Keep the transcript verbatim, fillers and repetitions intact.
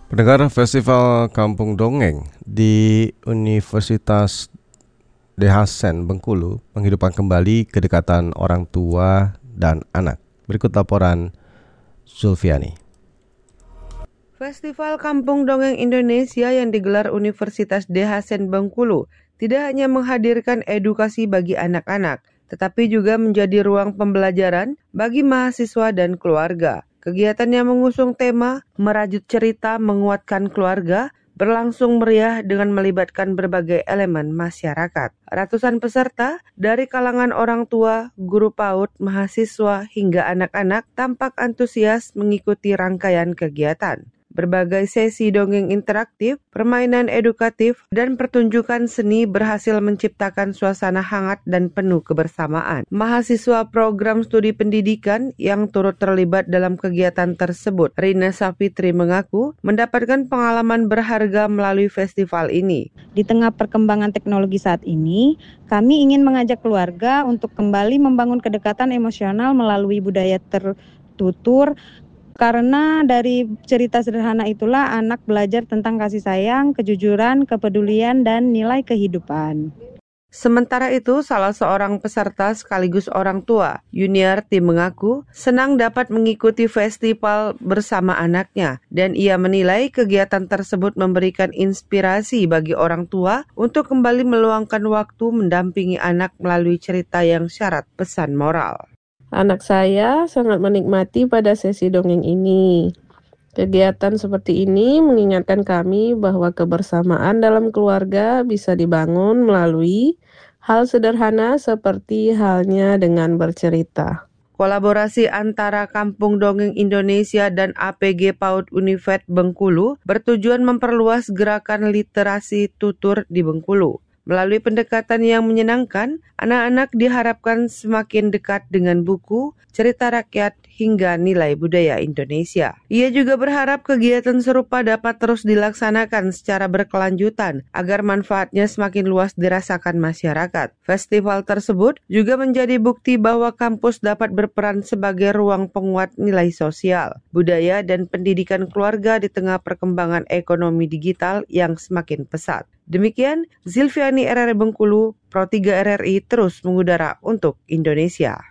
Pendengar Festival Kampung Dongeng di Universitas D H Sen Bengkulu menghidupkan kembali kedekatan orang tua dan anak. Berikut laporan Zulfiani. Festival Kampung Dongeng Indonesia yang digelar Universitas D H Sen Bengkulu tidak hanya menghadirkan edukasi bagi anak-anak, tetapi juga menjadi ruang pembelajaran bagi mahasiswa dan keluarga. Kegiatan yang mengusung tema merajut cerita menguatkan keluarga berlangsung meriah dengan melibatkan berbagai elemen masyarakat. Ratusan peserta dari kalangan orang tua, guru PAUD, mahasiswa hingga anak-anak tampak antusias mengikuti rangkaian kegiatan. Berbagai sesi dongeng interaktif, permainan edukatif, dan pertunjukan seni berhasil menciptakan suasana hangat dan penuh kebersamaan. Mahasiswa program studi pendidikan yang turut terlibat dalam kegiatan tersebut, Rina Safitri mengaku mendapatkan pengalaman berharga melalui festival ini. Di tengah perkembangan teknologi saat ini, kami ingin mengajak keluarga untuk kembali membangun kedekatan emosional melalui budaya tertutur. Karena dari cerita sederhana itulah anak belajar tentang kasih sayang, kejujuran, kepedulian, dan nilai kehidupan. Sementara itu, salah seorang peserta sekaligus orang tua, Yuniarti mengaku senang dapat mengikuti festival bersama anaknya dan ia menilai kegiatan tersebut memberikan inspirasi bagi orang tua untuk kembali meluangkan waktu mendampingi anak melalui cerita yang syarat pesan moral. Anak saya sangat menikmati pada sesi dongeng ini. Kegiatan seperti ini mengingatkan kami bahwa kebersamaan dalam keluarga bisa dibangun melalui hal sederhana seperti halnya dengan bercerita. Kolaborasi antara Kampung Dongeng Indonesia dan A P G PAUD Univet Bengkulu bertujuan memperluas gerakan literasi tutur di Bengkulu. Melalui pendekatan yang menyenangkan, anak-anak diharapkan semakin dekat dengan buku, cerita rakyat, hingga nilai budaya Indonesia. Ia juga berharap kegiatan serupa dapat terus dilaksanakan secara berkelanjutan agar manfaatnya semakin luas dirasakan masyarakat. Festival tersebut juga menjadi bukti bahwa kampus dapat berperan sebagai ruang penguat nilai sosial, budaya, dan pendidikan keluarga di tengah perkembangan ekonomi digital yang semakin pesat. Demikian, Zulfiani R R Bengkulu, Pro tiga R R I terus mengudara untuk Indonesia.